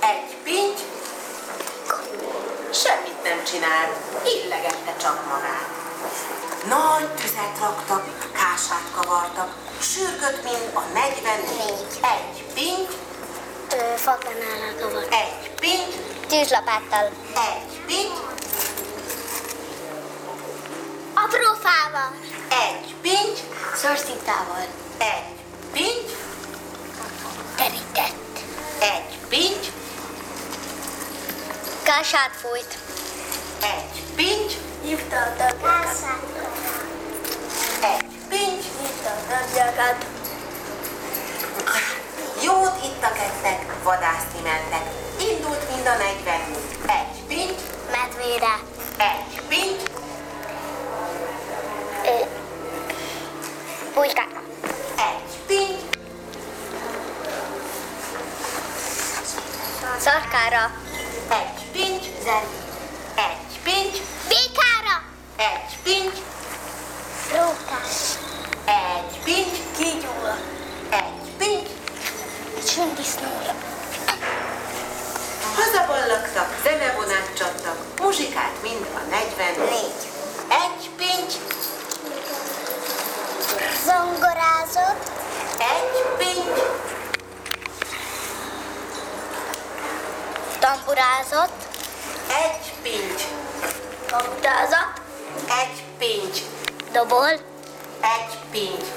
Egy pinty semmit nem csinál, illegette csak magát. Nagy tüzet raktak, kását kavartak, sürgött, mint a 44. Egy pinty Fakanállal kavart. egy pinty, Tűzlapáttal. egy pinty, Apró fával. egy pinty, Szorszintával. egy pinty, Terített. egy pinty, Kását fújt. egy pinty, Hívta a tagjakat. egy pinty. Hívta a tagjakat. Jót ittak, ettek, vadászni mentek. Indult mind a 44. Egy pinty, Medvére. egy pinty, Pulykára. egy pinty, Szarkára. egy pinty, Zerli. egy pinty, Békára. egy pinty, Rókás. egy pinty, Kígyóra. egy pinty. Sündisznóra. Hazaballagtak, zenevonát csaptak, muzsikát mind a 44. Egy pinty, Zongorázott. egy pinty, Tamburázott. egy pinty, Kamutázott. egy pinty, Dobol. egy pinty,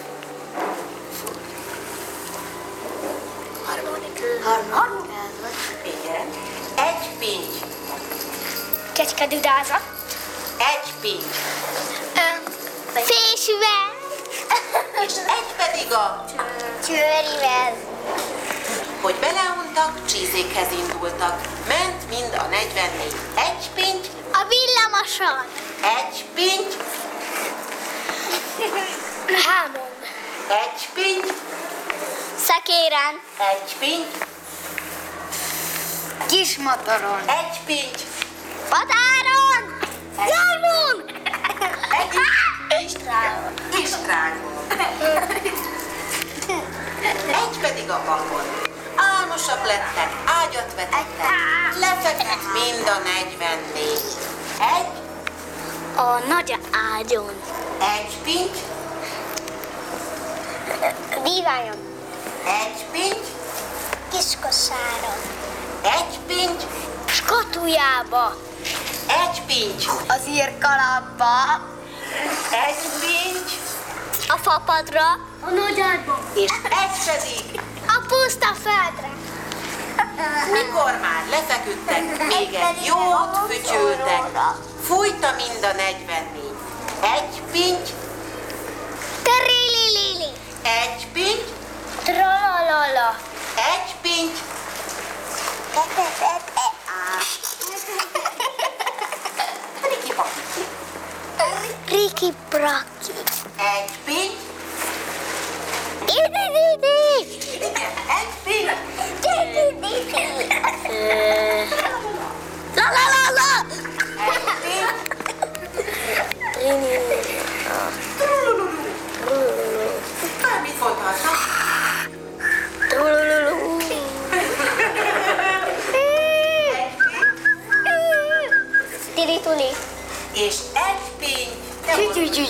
Harmonikázott. igen, egy pinty, Kecskedüdázott. egy pinty, Fésűvel. és egy pedig a, Csőrivel. hogy beleuntak, csízékhez indultak. Ment mind a 44. Egy pinty, A villamoson. egy pinty, Hámon. egy pinty, Szekéren. egy pinty, Kismotoron. egy pinty, Patáron. Jármon. egy Istrágon. istrágon, egy pedig a vakon. Álmosak lettek, ágyat vetettek, lefeküdt mind a 44. Egy, A nagy ágyon. egy pinty, Díványon. egy pinty, Kiskosáron. egy pinty, Skatujába. egy pinty, Az írkalapba. egy pinty, A fapadra. A nagy ágyba. és egy pedig, A puszta földre. mikor már lefeküdtek, még egy jót fütyültek, fújta mind a 44. Egy pinty, Terililili. egy pinty, Tralalala. egy pinty, riki-paki, Riki Braki. egy pinty, Idi. igen, egy pinty, La la la la. egy pinty, bármit mondhatnak. Tiri-tuli. És egy pinty,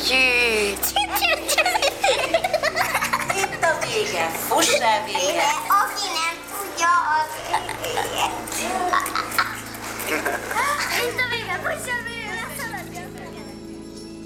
itt a vége, fuss el vége. Aki nem tudja, az vége. Itt a vége, fuss a vége.